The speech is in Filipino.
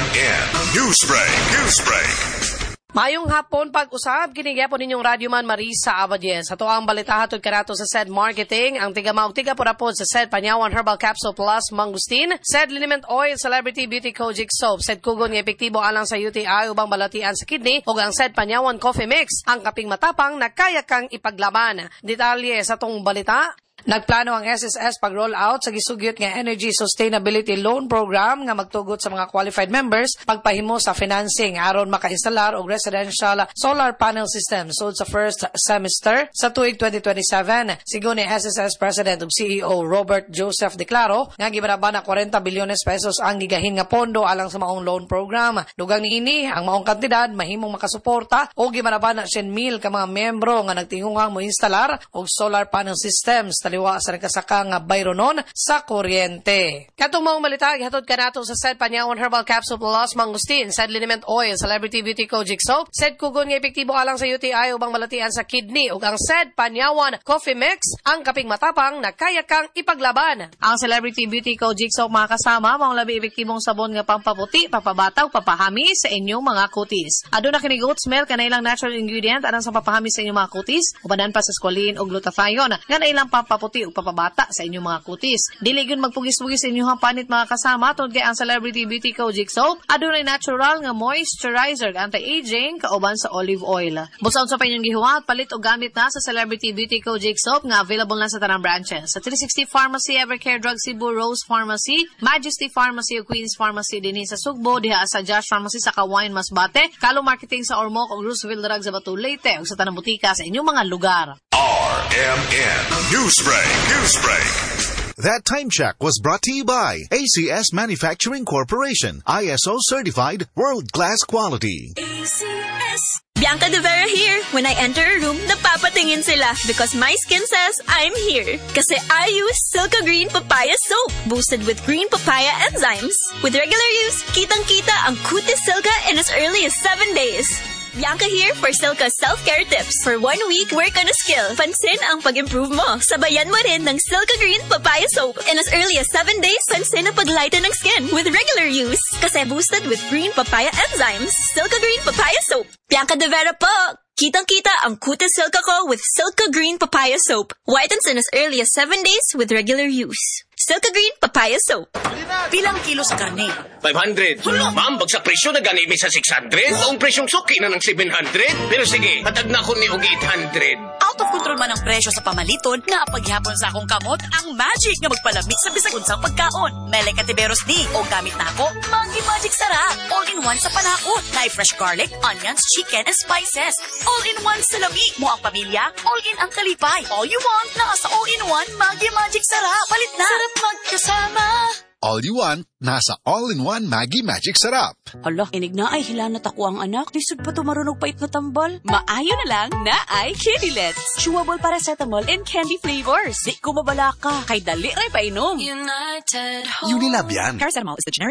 RMN Newsbreak. Mayong hapon pag-usab, kinigyapo ninyong Radyo Man Marisa Abadies. Ato ang balita hatod kanato sa SED Marketing, ang tiga purapod sa SED Panyawan Herbal Capsule Plus Mangustin, SED Liniment Oil Celebrity Beauty Kojic Soap, SED Kugon nga epektibo alang sa UTI ubang balatian sa kidney, ug ang SED Panyawan Coffee Mix, ang kaping matapang na kaya kang ipaglaban. Detalye sa tong balita. Nagplano ang SSS pag-roll out sa gisugyot nga Energy Sustainability Loan Program nga magtugot sa mga qualified members pagpahimo sa financing aron maka-instalar og residential solar panel system sud sa first semester sa tuig 2027. Sigon ni SSS President ug CEO Robert Joseph Declaro nga gibaraba na 40 bilyones pesos ang gigahin nga pondo alang sa maong loan program. Dugang niini ang maong kantidad mahimong makasuporta o gibaraba na 100,000 ka mga miyembro nga nagtingungang mo instalar og solar panel systems taliwa sa nagkasaka nga bayronon sa kuryente. Katong maong balita gihatod kanato sa SED Panyawan Herbal Capsule Plus Mangustin, SED Liniment Oil Celebrity Beauty Kojic Soap, SED Kugon nga epektibo alang sa UTI ubang balatian sa kidney, ug ang SED Panyawan Coffee Mix, ang kaping matapang na kaya kang ipaglaban. Ang Celebrity Beauty Kojic Soap mga kasama maong labi epektibong sabon nga pampaputi, papabataw, papahami sa inyong mga kutis. Aduna kini goat's milk nga nailang natural ingredient alang sa papahami sa inyong mga kutis, ubanan pa sa squalene ug glutathione nga nailang pampaputi ug papabata sa inyong mga kutis. Dili gyud magpugis-pugis sa inyong panit mga kasama tungod kay ang Celebrity Beauty Kojic Soap adunay natural nga moisturizer, anti-aging kauban sa olive oil. Busa sa inyong gihuwat, palit og gamit na sa Celebrity Beauty Kojic Soap nga available na sa tanang branches. Sa 360 Pharmacy, Evercare Drug Cebu, Rose Pharmacy, Majesty Pharmacy ug Queen's Pharmacy dinhi sa Sugbo, diha sa Josh Pharmacy sa Kawayan Masbate, Kalo Marketing sa Ormoc ug Roosevelt Drug sa Batu Leyte ug sa tanang butika sa inyong mga lugar. RMN Newsbreak. That time check was brought to you by ACS Manufacturing Corporation, ISO certified world-class quality. ACS. Bianca De Vera here. When I enter a room, napapatingin sila because my skin says I'm here. Kasi I use Silka Green Papaya Soap, boosted with green papaya enzymes. With regular use, kitang-kita ang kutis Silka in as early as 7 days. Bianca here for Silka self-care tips. For 1 week, work on a skill. Pansin ang pag-improve mo. Sabayan mo rin ng Silka Green Papaya Soap. In as early as 7 days, pansin ang pag-lighten ng skin with regular use. Kasi boosted with green papaya enzymes. Silka Green Papaya Soap. Bianca De Vera po! Kitang-kita ang kutis Silka ko with Silka Green Papaya Soap. Whitens in as early as 7 days with regular use. Silka Green Papaya Soap. Pilang kilo sa karne? 500. Ma'am, bagsak presyo na gani sa 600. Ang presyong suki na ng 700. Pero sige, hatag na ko ni og 800. Out of control man ang presyo sa pamaliton nga paghihapon sa akong kamot ang magic nga magpalami sa bisag unsang pagkaon. Mele Katiberos di o gamit na ako Maggi Magic Sarap. All-in-one sa panakot. Na fresh garlic, onions, chicken, and spices. All-in-one sa lami mo ang pamilya. All-in ang kalipay. All you want na sa all-in-one Maggi Magic Sarap. Palit na. Sarap magkasama. All you want, nasa all-in-one Maggi Magic Sarap. Hala, inig na ay hilanat ako ang anak. Lisod pa tumarunong pait na tambal. Maayo na lang na ay Kidilets. Chewable paracetamol and candy flavors. Di ko mabala ka. Kay dali ray painom. United Unilab yan. Paracetamol is the generic